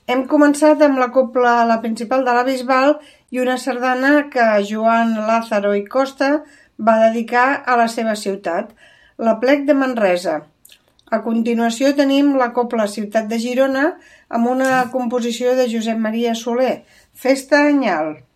Hem començat amb la cobla La Principal de la Bisbal i una sardana que Joan Lázaro i Costa va dedicar a la seva ciutat, l'Aplec de Manresa. A continuació tenim la cobla Ciutat de Girona amb una composició de Josep Maria Soler, Festa Anyal.